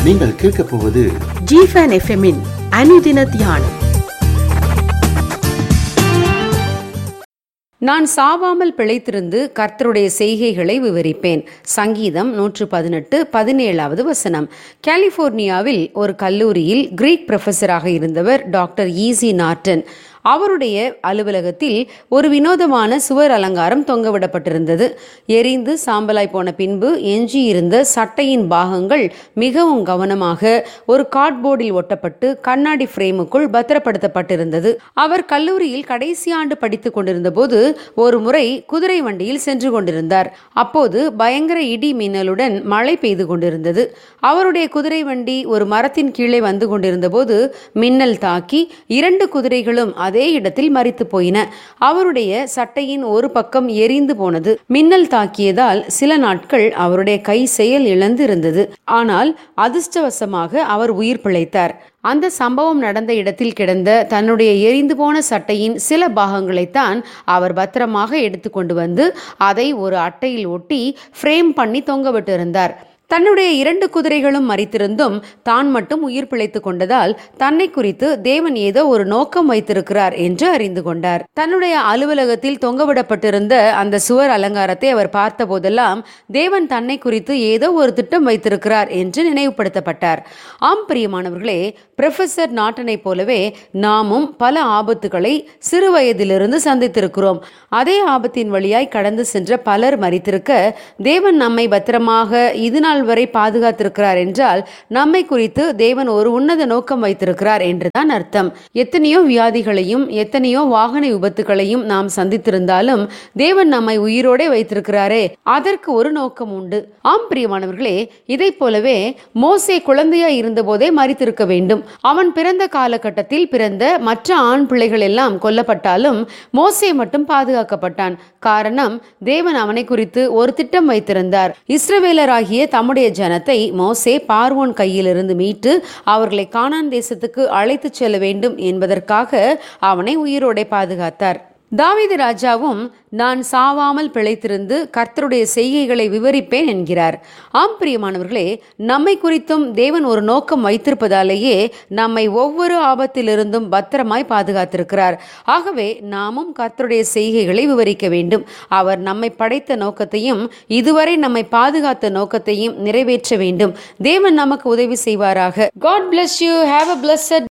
நீங்கள் கேட்கப் போவது ஜிஃபன் எஃப்எம்மின் அனுதின தியானம். நான் சாவாமல் பிழைத்திருந்து கர்த்தருடைய செய்கைகளை விவரிப்பேன். சங்கீதம் 118:17 வசனம். கலிபோர்னியாவில் ஒரு கல்லூரியில் கிரீக் புரொஃபஸராக இருந்தவர் டாக்டர் ஈசி நார்டன். அவருடைய அலுவலகத்தில் ஒரு வினோதமான சுவர் அலங்காரம் தொங்கவிடப்பட்டிருந்தது. எரிந்து சாம்பலாய் போன பின்பு எஞ்சியிருந்த சட்டையின் பாகங்கள் மிகவும் கவனமாக ஒரு கார்ட்போர்டில் ஒட்டப்பட்டு கண்ணாடி பிரேமுக்குள் பத்திரப்படுத்தப்பட்டிருந்தது. அவர் கல்லூரியில் கடைசி ஆண்டு படித்துக் கொண்டிருந்த போது ஒரு முறை குதிரை வண்டியில் சென்று கொண்டிருந்தார். அப்போது பயங்கர இடி மின்னலுடன் மழை பெய்து கொண்டிருந்தது. அவருடைய குதிரை வண்டி ஒரு மரத்தின் கீழே வந்து கொண்டிருந்த போது மின்னல் தாக்கி 2 குதிரைகளும் அதே இடத்தில் மரித்து போயின. அவருடைய சட்டையின் ஒரு பக்கம் எரிந்து போனது. மின்னல் தாக்கியதால் சில நாட்கள் அவருடைய கை செயல் இழந்து இருந்தது. ஆனால் அதிர்ஷ்டவசமாக அவர் உயிர் பிழைத்தார். அந்த சம்பவம் நடந்த இடத்தில் கிடந்த தன்னுடைய எரிந்து போன சட்டையின் சில பாகங்களைத்தான் அவர் பத்திரமாக எடுத்துக்கொண்டு வந்து அதை ஒரு அட்டையில் ஒட்டி ஃப்ரேம் பண்ணி தொங்கவிட்டிருந்தார். தன்னுடைய 2 குதிரைகளும் மரித்திருந்தும் தான் மட்டும் உயிர் பிழைத்து கொண்டதால் தன்னை குறித்து தேவன் ஏதோ ஒரு நோக்கம் வைத்திருக்கிறார் என்று அறிந்து கொண்டார். தன்னுடைய அலுவலகத்தில் தொங்கவிடப்பட்டிருந்த அந்த சுவர் அலங்காரத்தை அவர் பார்த்த போதெல்லாம் தேவன் தன்னை குறித்து ஏதோ ஒரு திட்டம் வைத்திருக்கிறார் என்று நினைவுபடுத்தப்பட்டார். ஆம் பிரியமானவர்களே, புரொஃபசர் நாட்டனை போலவே நாமும் பல ஆபத்துகளை சிறு வயதிலிருந்து சந்தித்திருக்கிறோம். அதே ஆபத்தின் வழியாய் கடந்து சென்ற பலர் மரித்திருக்க தேவன் நம்மை பத்திரமாக இதுநாள் வரை பாதுகாத்திருக்கிறார் என்றால் நம்மை குறித்து தேவன் ஒரு உன்னத நோக்கம் வைத்திருக்கிறார் என்றுதான் அர்த்தம். எத்தனையோ வியாதிகளையும் எத்தனையோ வாகன விபத்துகளையும் நாம் சந்தித்திருந்தாலும் தேவன் நம்மை உயிரோட வைத்திருக்கிறாரே, அதற்கு ஒரு நோக்கம் உண்டு. ஆம் பிரியமானவர்களே, இதை போலவே மோசே குழந்தையாய் இருந்த போதே மரித்திருக்க வேண்டும். அவன் பிறந்த காலகட்டத்தில் பிறந்த மற்ற ஆண் பிள்ளைகள் எல்லாம் கொல்லப்பட்டாலும் மோசே மட்டும் பாதுகாக்கப்பட்டான். காரணம், தேவன் அவனை குறித்து ஒரு திட்டம் வைத்திருந்தார். இஸ்ரவேலராகிய தம்முடைய ஜனத்தை மோசே பார்வோன் கையிலிருந்து மீட்டு அவர்களை கானான் தேசத்துக்கு அழைத்து செல்ல வேண்டும் என்பதற்காக அவனை உயிரோടെ பாதுகாத்தார். தாவீது ராஜாவும் நான் சாவாமல் பிழைத்திருந்து கர்த்தருடைய செய்கைகளை விவரிப்பேன் என்கிறார். ஆம் பிரியமானவர்களே, நம்மை குறித்தும் தேவன் ஒரு நோக்கம் வைத்திருப்பதாலேயே நம்மை ஒவ்வொரு ஆபத்திலிருந்தும் பத்திரமாய் பாதுகாத்திருக்கிறார். ஆகவே நாமும் கர்த்தருடைய செய்கைகளை விவரிக்க வேண்டும். அவர் நம்மை படைத்த நோக்கத்தையும் இதுவரை நம்மை பாதுகாத்த நோக்கத்தையும் நிறைவேற்ற வேண்டும். தேவன் நமக்கு உதவி செய்வாராக. God bless you. Have a blessed